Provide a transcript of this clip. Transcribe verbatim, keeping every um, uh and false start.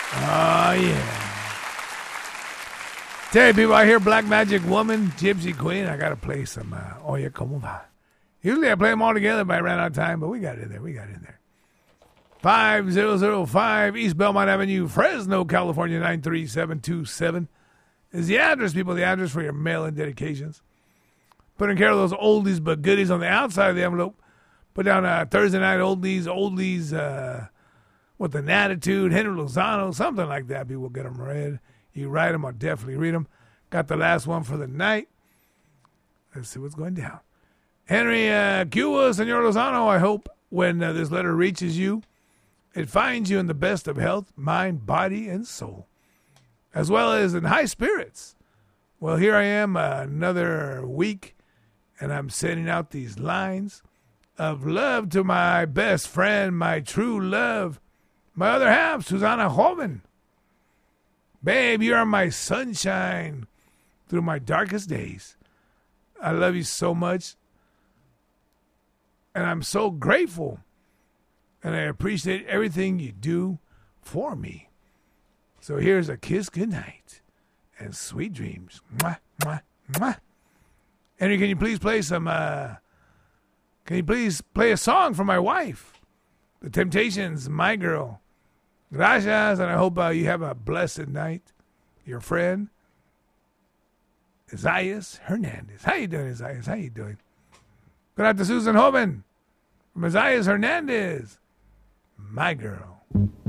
Oh, yeah. Tell you people, I hear Black Magic Woman, Gypsy Queen. I got to play some uh, Oye Como Va. Usually I play them all together, but I ran out of time, but we got it in there. We got it in there. five thousand five East Belmont Avenue, Fresno, California, nine three seven two seven is the address, people, the address for your mail-in dedications. Put in care of those oldies but goodies on the outside of the envelope. Put down uh, Thursday night oldies, oldies uh, with an attitude, Henry Lozano, something like that. People get them read. You write them, I'll definitely read them. Got the last one for the night. Let's see what's going down. Henry uh, Cuba, Senor Lozano, I hope when uh, this letter reaches you, it finds you in the best of health, mind, body, and soul, as well as in high spirits. Well, here I am uh, another week, and I'm sending out these lines of love to my best friend, my true love, my other half, Susana Joven. Babe, you are my sunshine through my darkest days. I love you so much, and I'm so grateful, and I appreciate everything you do for me. So here's a kiss goodnight and sweet dreams. Mwah, mwah, mwah. Henry, can you please play some, uh, can you please play a song for my wife? The Temptations, My Girl. Gracias, and I hope uh, you have a blessed night. Your friend, Isaias Hernandez. How you doing, Isaias? How you doing? Good night to Susan Hoban from Isaias Hernandez. My Girl.